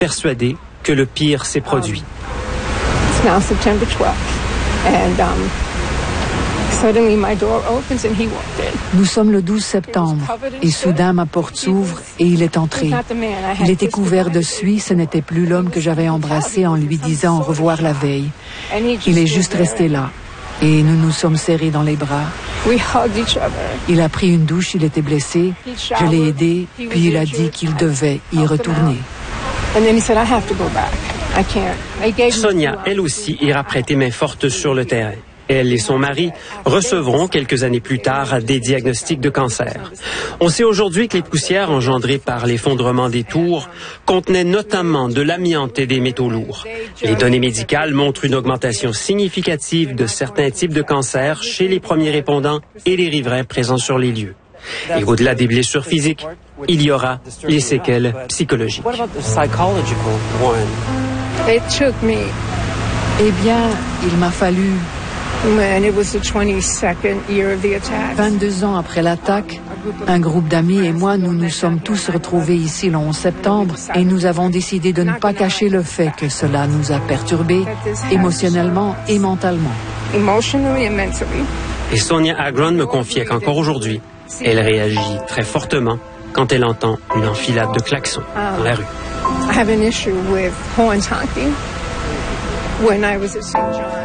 persuadée que le pire s'est produit. It's now September 12th, and suddenly my door opens and he walked in. Nous sommes le 12 septembre et soudain ma porte s'ouvre et il est entré. Il était couvert de suie, ce n'était plus l'homme que j'avais embrassé en lui disant au revoir la veille. Il est juste resté là et nous nous sommes serrés dans les bras. Il a pris une douche, il était blessé, je l'ai aidé, puis il a dit qu'il devait y retourner. Sonia, elle aussi, ira prêter main forte sur le terrain. Elle et son mari recevront quelques années plus tard des diagnostics de cancer. On sait aujourd'hui que les poussières engendrées par l'effondrement des tours contenaient notamment de l'amiante et des métaux lourds. Les données médicales montrent une augmentation significative de certains types de cancers chez les premiers répondants et les riverains présents sur les lieux. Et au-delà des blessures physiques, il y aura les séquelles psychologiques. Eh bien, il m'a fallu 22 ans après l'attaque, un groupe d'amis et moi, nous nous sommes tous retrouvés ici le 11 septembre et nous avons décidé de ne pas cacher le fait que cela nous a perturbés émotionnellement et mentalement. Et Sonia Agron me confiait qu'encore aujourd'hui, elle réagit très fortement quand elle entend une enfilade de klaxons dans la rue. I have an issue with horns honking. When I was at St. John.